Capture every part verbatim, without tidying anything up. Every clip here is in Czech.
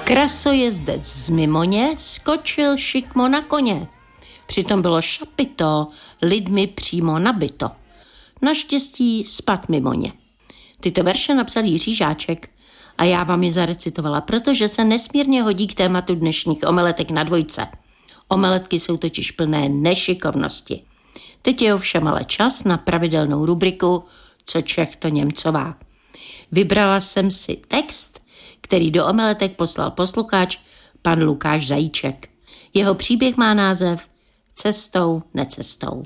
Krasojezdec z Mimoně skočil šikmo na koně. Přitom bylo šapito, lidmi přímo nabito. Naštěstí spad Mimoně. Tyto verše napsal Jiří Žáček a já vám je zarecitovala, protože se nesmírně hodí k tématu dnešních omeletek na dvojce. Omeletky jsou totiž plné nešikovnosti. Teď je ovšem ale čas na pravidelnou rubriku Co Čech, to Němcová. Vybrala jsem si text, který do omeletek poslal posluchač pan Lukáš Zajíček. Jeho příběh má název Cestou, necestou.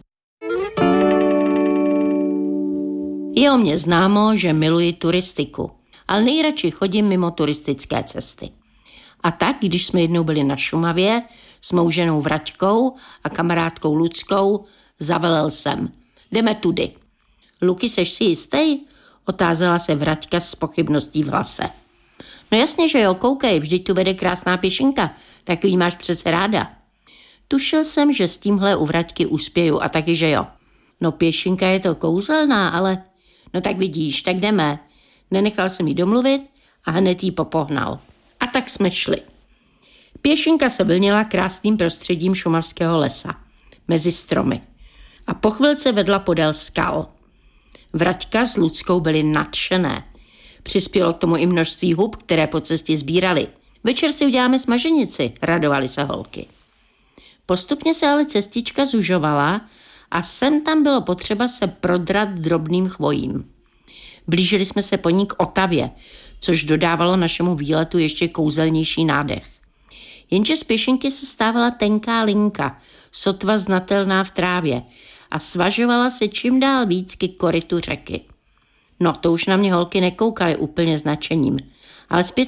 Je o mě známo, že miluji turistiku, ale nejradši chodím mimo turistické cesty. A tak, když jsme jednou byli na Šumavě s mou ženou Vraťkou a kamarádkou Luckou, zavelel jsem. Jdeme tudy. Luky, seš si jistý? Otázala se Vraťka s pochybností v hlase. No jasně, že jo, koukej, vždyť tu vede krásná pěšinka, takový máš přece ráda. Tušil jsem, že s tímhle u Vraťky uspěju a taky, že jo. No pěšinka je to kouzelná, ale... No tak vidíš, tak jdeme. Nenechal jsem jí domluvit a hned jí popohnal. A tak jsme šli. Pěšinka se vlnila krásným prostředím šumavského lesa, mezi stromy. A po chvilce vedla podél skal. Vraťka s Luckou byly nadšené. Přispělo k tomu i množství hub, které po cestě sbírali. Večer si uděláme smaženici, radovali se holky. Postupně se ale cestička zužovala a sem tam bylo potřeba se prodrat drobným chvojím. Blížili jsme se po ní k Otavě, což dodávalo našemu výletu ještě kouzelnější nádech. Jenže z pěšinky se stávala tenká linka, sotva znatelná v trávě a svažovala se čím dál víc ke korytu řeky. No, to už na mě holky nekoukaly úplně s nadšením, ale zpět